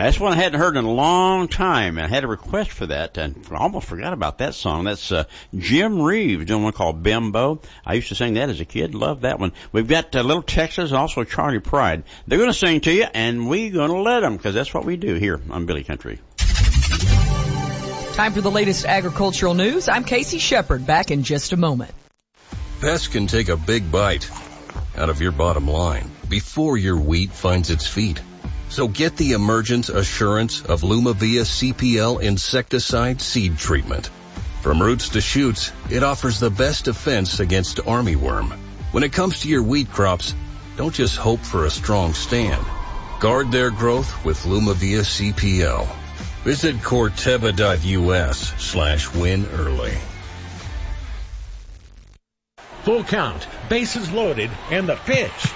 That's one I hadn't heard in a long time, and I had a request for that, and I almost forgot about that song. That's Jim Reeves doing one called Bimbo. I used to sing that as a kid. Love that one. We've got Little Texas and also Charlie Pride. They're going to sing to you, and we're going to let them, because that's what we do here on Billy Country. Time for the latest agricultural news. I'm Casey Shepard, back in just a moment. Pests can take a big bite out of your bottom line before your wheat finds its feet. So get the Emergence Assurance of Lumavia CPL insecticide seed treatment. From roots to shoots, it offers the best defense against armyworm. When it comes to your wheat crops, don't just hope for a strong stand. Guard their growth with Lumavia CPL. Visit Corteva.us/win early. Full count, bases loaded, and the pitch.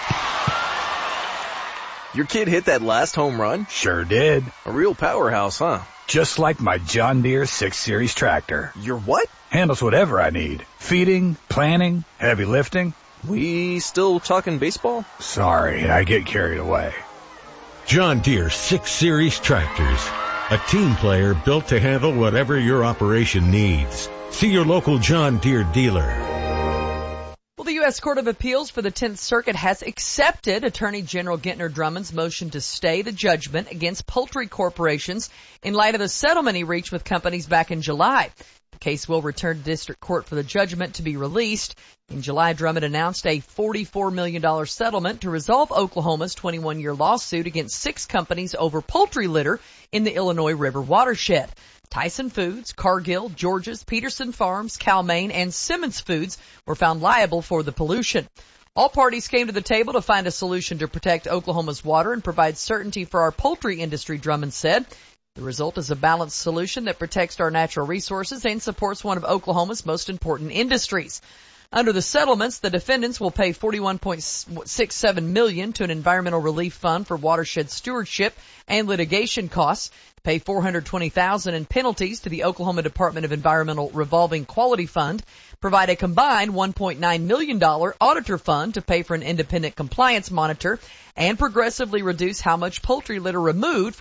Your kid hit that last home run? Sure did. A real powerhouse, huh? Just like my John Deere 6 Series tractor. Your what? Handles whatever I need. Feeding, planting, heavy lifting. We still talking baseball? Sorry, I get carried away. John Deere 6 Series tractors. A team player built to handle whatever your operation needs. See your local John Deere dealer. Well, the U.S. Court of Appeals for the 10th Circuit has accepted Attorney General Gentner Drummond's motion to stay the judgment against poultry corporations in light of the settlement he reached with companies back in July. The case will return to district court for the judgment to be released. In July, Drummond announced a $44 million settlement to resolve Oklahoma's 21-year lawsuit against 6 companies over poultry litter in the Illinois River watershed. Tyson Foods, Cargill, George's, Peterson Farms, Cal-Maine, and Simmons Foods were found liable for the pollution. All parties came to the table to find a solution to protect Oklahoma's water and provide certainty for our poultry industry, Drummond said. The result is a balanced solution that protects our natural resources and supports one of Oklahoma's most important industries. Under the settlements, the defendants will pay $41.67 million to an environmental relief fund for watershed stewardship and litigation costs, pay $420,000 in penalties to the Oklahoma Department of Environmental Revolving Quality Fund, provide a combined $1.9 million auditor fund to pay for an independent compliance monitor, and progressively reduce how much poultry litter removed